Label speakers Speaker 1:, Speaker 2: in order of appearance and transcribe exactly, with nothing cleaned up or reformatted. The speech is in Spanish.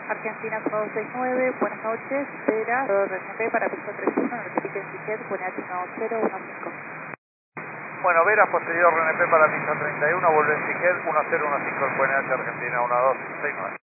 Speaker 1: Argentina uno dos seis nueve, buenas noches, Vera, R N P para piso treinta y uno, notifique en Ticket, buena uno cero uno cinco.
Speaker 2: Bueno, Vera, posterior R N P para piso treinta y uno, vuelve en Ticket uno cero uno cinco, el P N H Argentina uno dos seis nueve.